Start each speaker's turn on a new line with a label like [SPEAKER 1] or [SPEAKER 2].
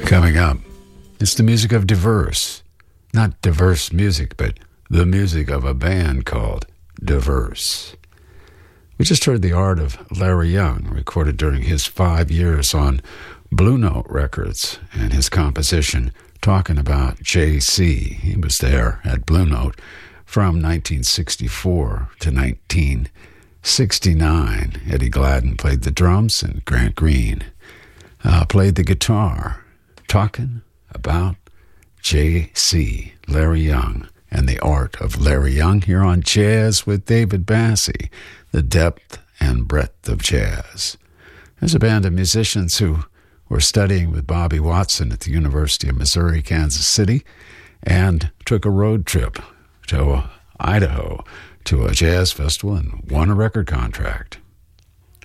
[SPEAKER 1] Coming up, it's the music of Diverse. Not diverse music, but the music of a band called Diverse. We just heard the art of Larry Young, recorded during his 5 years on Blue Note Records, and his composition talking about J.C. He was there at Blue Note from 1964 to 1969. Eddie Gladden played the drums, and Grant Green played the guitar, talking about J.C., Larry Young, and the art of Larry Young here on Jazz with David Bassey, the depth and breadth of jazz. There's a band of musicians who were studying with Bobby Watson at the University of Missouri, Kansas City, and took a road trip to Idaho to a jazz festival and won a record contract.